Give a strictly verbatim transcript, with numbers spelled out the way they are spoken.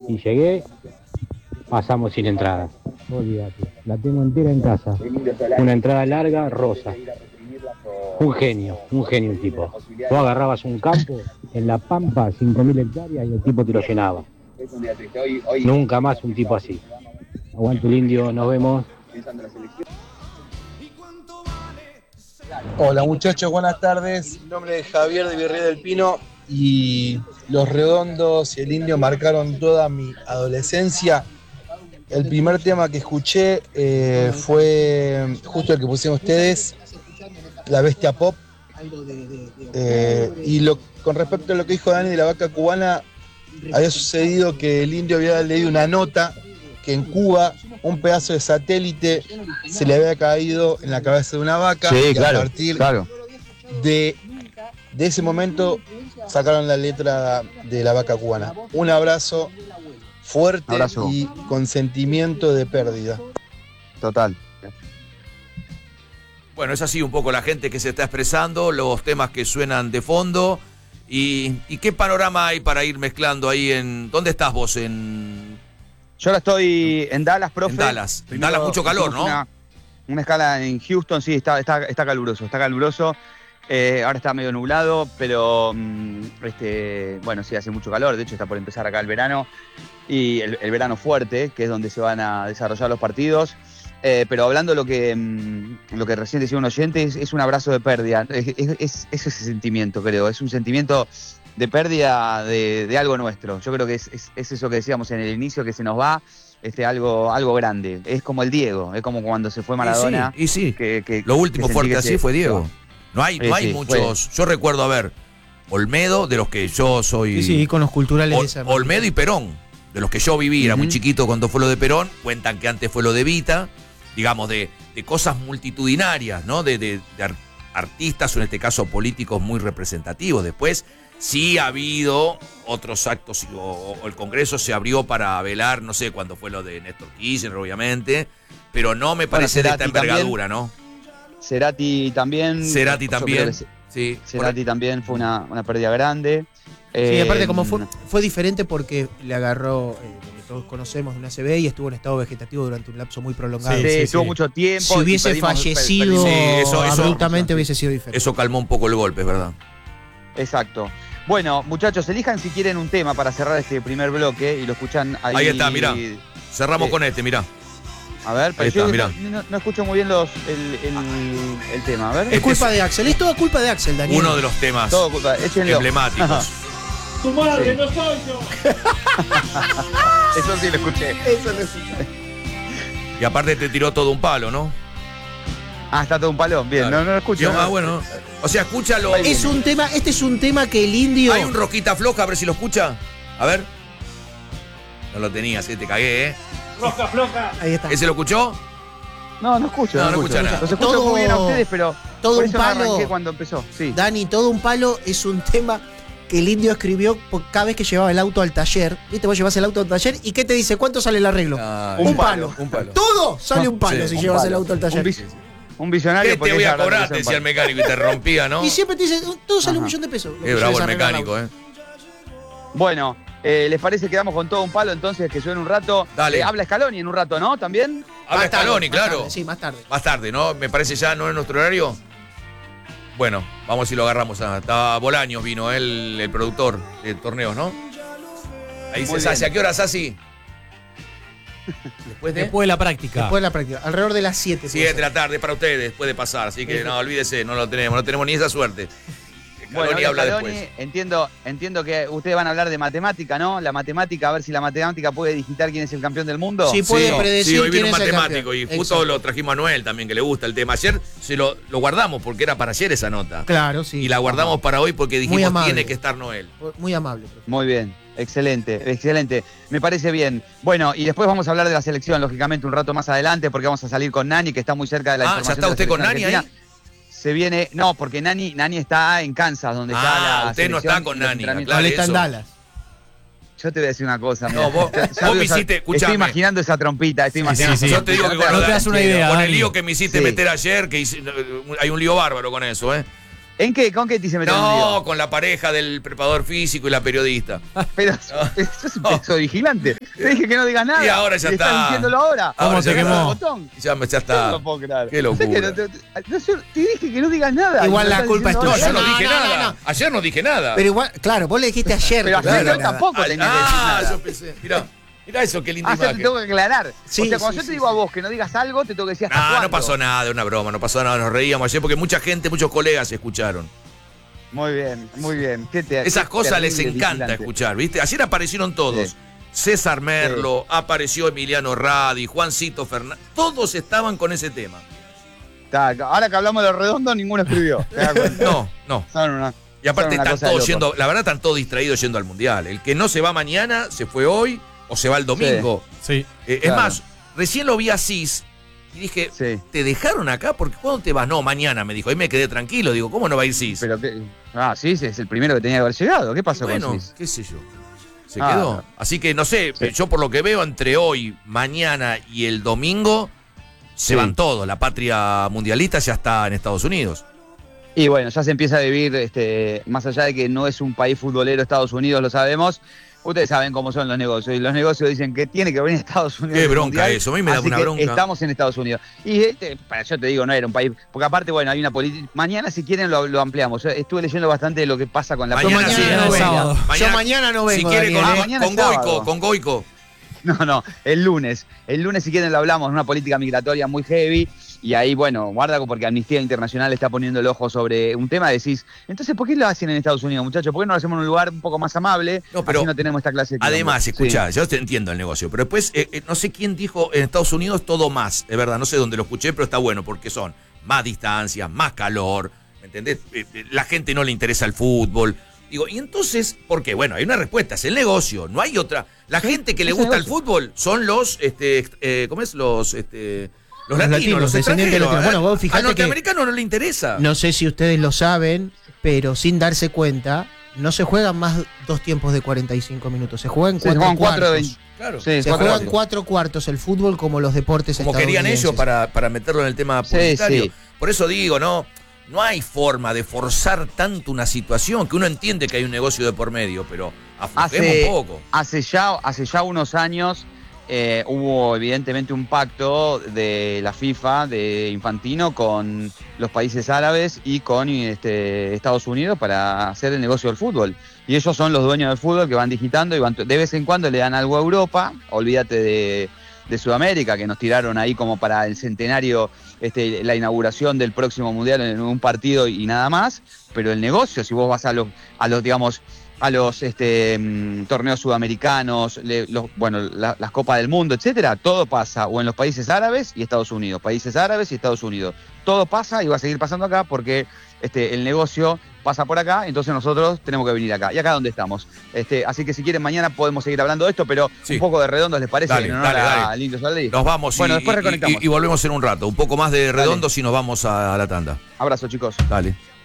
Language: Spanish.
y llegué, pasamos sin entrada. Olvídate, la tengo entera en casa. Una entrada larga, rosa. Un genio, un genio el tipo. Tú agarrabas un campo en La Pampa, cinco mil hectáreas, y el tipo te lo llenaba. Nunca más un tipo así. Aguante el Indio, nos vemos. Hola muchachos, buenas tardes. Mi nombre es Javier de Virrey del Pino y Los Redondos y el Indio marcaron toda mi adolescencia. El primer tema que escuché eh, fue justo el que pusieron ustedes, La Bestia Pop. Eh, y lo, con respecto a lo que dijo Dani de la vaca cubana, había sucedido que el Indio había leído una nota que en Cuba un pedazo de satélite se le había caído en la cabeza de una vaca, sí, y claro, a partir claro. de, de ese momento sacaron la letra de la vaca cubana. Un abrazo fuerte Abrazo. Y con sentimiento de pérdida. Total. Bueno, es así un poco la gente que se está expresando, los temas que suenan de fondo. ¿Y, y qué panorama hay para ir mezclando ahí en... ¿Dónde estás vos? En... Yo ahora estoy en Dallas, profe. En Dallas. En Primero Dallas mucho calor, ¿no? Una, una escala en Houston, sí, está, está, está caluroso, está caluroso. Eh, ahora está medio nublado, pero mm, este, bueno, sí, hace mucho calor. De hecho, está por empezar acá el verano. Y el, el verano fuerte, que es donde se van a desarrollar los partidos. Eh, pero hablando de lo que, mmm, lo que recién decía un oyente, es, es un abrazo de pérdida. Es, es, es, es ese sentimiento, creo. Es un sentimiento de pérdida de, de algo nuestro. Yo creo que es, es, es eso que decíamos en el inicio, que se nos va este, algo, algo grande. Es como el Diego, es como cuando se fue Maradona. Y sí, y sí. Que, que, lo último que fuerte que así se, fue Diego. No hay, no sí, hay sí, muchos. fue. Yo recuerdo, a ver, Olmedo, de los que yo soy. Sí, sí, íconos culturales o, de esa Olmedo y Perón, de los que yo viví, era uh-huh. muy chiquito cuando fue lo de Perón. Cuentan que antes fue lo de Evita, digamos, de, de cosas multitudinarias, ¿no? De, de, de artistas, o en este caso políticos muy representativos. Después sí ha habido otros actos, o, o el Congreso se abrió para velar, no sé cuándo fue lo de Néstor Kirchner, obviamente, pero no me parece bueno, de esta envergadura, también, ¿no? Cerati también. Cerati también. Sí, Cerati también fue una, una pérdida grande. Sí, eh, aparte como fue, fue diferente porque le agarró, eh, lo que todos conocemos, de una A C V y estuvo en estado vegetativo durante un lapso muy prolongado. Sí, sí, sí, estuvo sí. mucho tiempo. Si hubiese perdimos, fallecido per, per, sí, eso, eso, abruptamente hubiese sido diferente. Eso calmó un poco el golpe, es verdad. Exacto. Bueno, muchachos, elijan si quieren un tema para cerrar este primer bloque y lo escuchan ahí. Ahí está, mirá. Cerramos sí. con este, mirá. A ver, pero está, yo mirá. No, no escucho muy bien los, el, el, el tema. A ver. Es este culpa es, de Axel, es toda culpa de Axel, Daniel. Uno de los temas todo culpa, emblemáticos. ¡Tu madre, sí. no soy yo! Eso sí lo escuché. Eso lo escuché. Y aparte te tiró todo un palo, ¿no? Ah, está todo un palo. Bien, claro. no, no lo escucho. Yo, no. Ah, bueno. O sea, escúchalo. Es un tema, este es un tema que el Indio... Hay un Roquita Floja, a ver si lo escucha. A ver. No lo tenías, ¿eh? Te cagué, ¿eh? Roca Floja. Ahí está. ¿Ese lo escuchó? No, no escucho. No, no, no escucho. escucha nada. Los escucho todo, muy bien a ustedes, pero todo por un eso palo. No arranqué cuando empezó. Sí. Dani, todo un palo es un tema que el Indio escribió cada vez que llevaba el auto al taller. ¿Viste? Vos llevas el auto al taller y ¿qué te dice? ¿Cuánto sale el arreglo? Ah, un, palo. un palo. Todo sale un palo sí, si un llevas palo. el auto al taller. Un, un visionario. ¿Qué te voy a cobrar? Te decía el mecánico y te rompía, ¿no? Y siempre te dice, todo sale Ajá. un millón de pesos. Qué bravo el mecánico, ¿eh? Bueno, eh, ¿les parece que quedamos con todo un palo entonces que suene un rato? Dale. Eh, habla Scaloni en un rato, ¿no? ¿También? Habla más tarde, Scaloni, más claro. Tarde, sí, más tarde. Más tarde, ¿no? Me parece ya no es nuestro horario. Bueno, vamos a ver si lo agarramos. Está Bolaños, vino él, el productor de torneos, ¿no? Ahí dice Sassi, ¿a qué hora, Sassi? Después de, después de la práctica. Después de la práctica. Alrededor de las siete. siete de la tarde para ustedes, puede pasar. Así que no, olvídese, no lo tenemos. No tenemos ni esa suerte. Bueno, habla Scaloni, después. Entiendo, entiendo que ustedes van a hablar de matemática, ¿no? La matemática, a ver si la matemática puede digitar quién es el campeón del mundo. Sí, puede sí, predecir sí, hoy quién vino un es matemático y justo Exacto. lo trajimos a Noel también, que le gusta el tema. Ayer se lo, lo guardamos porque era para ayer esa nota. Claro, sí. Y la guardamos Ajá. para hoy porque dijimos tiene que estar Noel. Muy amable. Profe. Muy bien, excelente, excelente. Me parece bien. Bueno, y después vamos a hablar de la selección, lógicamente, un rato más adelante, porque vamos a salir con Nani, que está muy cerca de la ah, información. ¿ya está usted con Nani Argentina. ahí? Se viene, no, porque Nani, Nani está en Kansas, donde ah, está la usted no está con Nani, claro, está en Dallas. Yo te voy a decir una cosa. No, vos, ya, ya vos me hiciste, escuchame. Estoy imaginando esa trompita, estoy imaginando. Sí, sí, sí. Yo te digo que con, no te das una idea, con Dani. el lío que me hiciste sí. meter ayer, que hice, hay un lío bárbaro con eso, ¿eh? ¿En qué? ¿Con qué te hice meter en un No, lío? con la pareja del preparador físico y la periodista. Pero pero sos un pedazo de vigilante. Te dije que no digas nada. Y ahora ya y estás está. diciéndolo ahora. ¿Cómo Ahora se ya quemó? está. Botón. Ya, me- ya No está. lo puedo creer. Qué ¿Sabes que locura. no te, no sé, te dije que no digas nada. Igual y me la estás culpa es diciendo tuya. No, yo ahora. no, No, dije no, nada. no, no. Ayer no dije nada. Pero igual, claro, vos le dijiste ayer. Pero que ayer no yo era nada. tampoco tenía que decir Ah, nada. yo pensé. Mirá, mirá eso, qué linda Ah, o sea, te imagen. tengo que aclarar. Sí, o sea, cuando sí, yo te sí, digo a sí. vos que no digas algo, te tengo que decir hasta No, no cuándo. pasó nada, de una broma, no pasó nada, nos reíamos ayer porque mucha gente, muchos colegas escucharon. Muy bien, muy bien. ¿Qué te, Esas qué cosas les terrible encanta vigilante. escuchar, ¿viste? Ayer aparecieron todos. Sí. César Merlo, apareció Emiliano Radi, Juancito Fernández, todos estaban con ese tema. Está, ahora que hablamos de los redondos, ninguno escribió. ¿Te das cuenta? No, no. Son una- Y aparte son una están cosa de todos loco. yendo, la verdad están todos distraídos yendo al Mundial. El que no se va mañana, se fue hoy o se va el domingo. Sí. Eh, Es Claro. más, recién lo vi a Cis y dije, Sí. ¿te dejaron acá? Porque ¿cuándo te vas? No, mañana, me dijo. Ahí me quedé tranquilo. Digo, ¿cómo no va a ir Cis? Pero que, ah, sí, es el primero que tenía que haber llegado. ¿Qué pasó bueno, con Cis? qué sé yo. Se Ah, quedó. no. Así que no sé, Sí. yo por lo que veo, entre hoy, mañana y el domingo, se Sí. van todos. La patria mundialista ya está en Estados Unidos. Y bueno, ya se empieza a vivir, este, más allá de que no es un país futbolero, Estados Unidos, lo sabemos. Ustedes saben cómo son los negocios. Y los negocios dicen que tiene que venir a Estados Unidos. Qué el bronca Mundial, eso, a mí me da así una que bronca. Estamos en Estados Unidos. Y este, para yo te digo, no era un país. Porque aparte, bueno, hay una política. Mañana, si quieren, lo, lo ampliamos. Yo estuve leyendo bastante de lo que pasa con la Mañana Yo mañana sí, no es vengo. sábado. Yo mañana no Si vengo. quiere con, Daniel, Ah, ¿eh? mañana con es Goico, sábado. con Goico. No, no, el lunes. El lunes, si quieren, lo hablamos. Una política migratoria muy heavy. Y ahí, bueno, guarda porque Amnistía Internacional está poniendo el ojo sobre un tema. Decís, entonces, ¿por qué lo hacen en Estados Unidos, muchachos? ¿Por qué no lo hacemos en un lugar un poco más amable? No, pero Así no tenemos esta clase de Además, quilombo. escuchá, yo te entiendo el negocio, pero después, eh, eh, no sé quién dijo en Estados Unidos todo más, es verdad, no sé dónde lo escuché, pero está bueno, porque son más distancias, más calor, ¿me entendés? Eh, eh, la gente no le interesa el fútbol. Digo, y entonces, ¿por qué? Bueno, hay una respuesta, es el negocio, no hay otra. La gente que le es el gusta el negocio. fútbol son los, este, ex- eh, ¿cómo es? Los, este, los, Los latinos, latinos, los descendientes extranjeros. latinos. Bueno, vos ¿eh? fijate Al norteamericano no le interesa. No sé si ustedes lo saben, pero sin darse cuenta, no se juegan más dos tiempos de cuarenta y cinco minutos. Se juegan Sí, se cuatro juegan cuatro de cuartos. veinte. Claro. Sí, Se cuatro juegan cuartos. cuatro cuartos el fútbol como los deportes Como querían ellos estadounidenses. para, para meterlo en el tema Sí, publicitario. sí. Por eso digo, no, no hay forma de forzar tanto una situación que uno entiende que hay un negocio de por medio, pero aflojemos Hace, un poco. hace, ya, hace ya unos años eh, hubo evidentemente un pacto de la FIFA, de Infantino, con los países árabes y con este, Estados Unidos para hacer el negocio del fútbol. Y ellos son los dueños del fútbol que van digitando y van, de vez en cuando le dan algo a Europa, olvídate de, de Sudamérica, que nos tiraron ahí como para el centenario, este, la inauguración del próximo Mundial en un partido y nada más, pero el negocio, si vos vas a los, a los digamos, a los este, mm, torneos sudamericanos, le- los, bueno, la- las Copas del Mundo, etcétera, todo pasa o en los países árabes y Estados Unidos, países árabes y Estados Unidos. Todo pasa y va a seguir pasando acá porque este, el negocio pasa por acá, entonces nosotros tenemos que venir acá. ¿Y acá dónde estamos? Este, así que si quieren mañana podemos seguir hablando de esto, pero Sí. un poco de redondos, ¿les parece? Dale, En honor dale, a dale. Lindo Saldí. Nos vamos y, Bueno, después y- reconectamos. y- y volvemos en un rato. Un poco más de redondos y nos vamos a, a la tanda. Abrazo, chicos. Dale.